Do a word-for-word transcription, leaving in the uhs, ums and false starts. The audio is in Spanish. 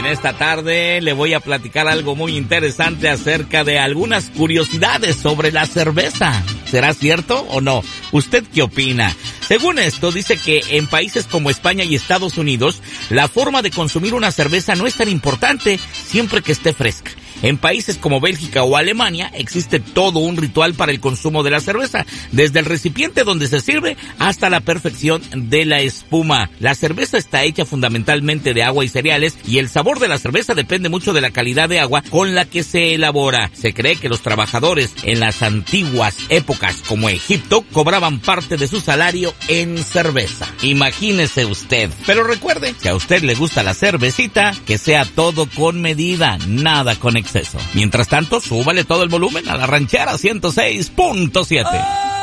En esta tarde le voy a platicar algo muy interesante acerca de algunas curiosidades sobre la cerveza. ¿Será cierto o no? ¿Usted qué opina? Según esto, dice que en países como España y Estados Unidos, la forma de consumir una cerveza no es tan importante siempre que esté fresca. En países como Bélgica o Alemania existe todo un ritual para el consumo de la cerveza, desde el recipiente donde se sirve hasta la perfección de la espuma. La cerveza está hecha fundamentalmente de agua y cereales y el sabor de la cerveza depende mucho de la calidad de agua con la que se elabora. Se cree que los trabajadores en las antiguas épocas como Egipto cobraban parte de su salario en cerveza. Imagínese usted. Pero recuerde, si a usted le gusta la cervecita, que sea todo con medida, nada con exceso. Mientras tanto, súbale todo el volumen a la Ranchera ciento seis punto siete.